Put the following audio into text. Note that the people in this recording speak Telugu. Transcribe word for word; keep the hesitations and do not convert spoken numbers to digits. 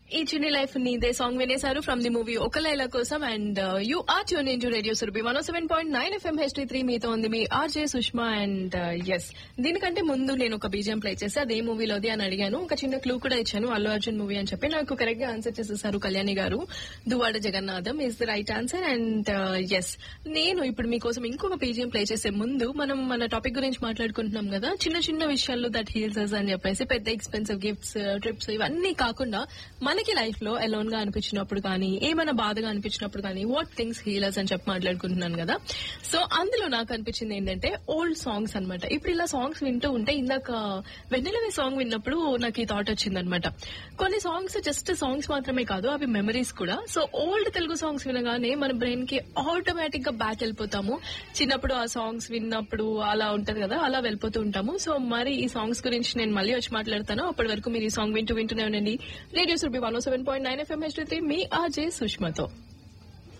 ఈ చిన్ని లైఫ్ నీదే సాంగ్ వినేశారు ఫ్రమ్ ది మూవీ ఒక లైలా కోసం. And you are tune in to radio Surabhi one seven point nine FM H three మీతో ఉంది మీ ఆర్జే సుష్మా. అండ్ ఎస్, దీనికంటే ముందు నేను ఒక బీజిఎం ప్లే చేసి అది ఏ మూవీలోది అని అడిగాను. ఒక చిన్న క్లూ కూడా ఇచ్చాను, అల్లు అర్జున్ మూవీ అని చెప్పి. నాకు కరెక్ట్ గా ఆన్సర్ చేసేసారు కళ్యాణి గారు. Duvvada Jagannatham is the right answer. And yes, నేను ఇప్పుడు మీకోసం ఇంకొక బీజిఎం ప్లే చేసే ముందు మనం మన టాపిక్ గురించి మాట్లాడుకుంటున్నాం కదా, చిన్న చిన్న విషయాల్లో దట్ హీల్స్ అస్ అని చెప్పేసి. పెద్ద ఎక్స్పెన్సివ్ గిఫ్ట్స్, ట్రిప్స్ ఇవన్నీ కాకుండా మనకి లైఫ్ లో అలోన్ గా అనిపించినప్పుడు కానీ, ఏమైనా బాధగా అనిపించినప్పుడు కానీ, వాట్ థింగ్స్ హీలర్స్ అని చెప్పి మాట్లాడుకుంటున్నాను కదా. సో అందులో నాకు అనిపించింది ఏంటంటే ఓల్డ్ సాంగ్స్ అనమాట. ఇప్పుడు ఇలా సాంగ్స్ వింటూ ఉంటే, ఇందాక వెన్నెలవి సాంగ్ విన్నప్పుడు నాకు ఈ థాట్ వచ్చింది అనమాట. కొన్ని సాంగ్స్ జస్ట్ సాంగ్స్ మాత్రమే కాదు, అవి మెమరీస్ కూడా. సో ఓల్డ్ తెలుగు సాంగ్స్ వినగానే మన బ్రెయిన్ కి ఆటోమేటిక్ గా బ్యాక్ వెళ్ళిపోతాము. చిన్నప్పుడు ఆ సాంగ్స్ విన్నప్పుడు అలా ఉంటది కదా, అలా వెళ్ళిపోతూ ఉంటాము. సో మరి ఈ సాంగ్స్ గురించి నేను మళ్ళీ వచ్చి మాట్లాడతాను. అప్పటి వరకు మీరు ఈ సాంగ్ వింటూ వింటూనే ఉండండి radio Surabhi one seven point nine FM H three మీ ఆర్జే సుష్మతో.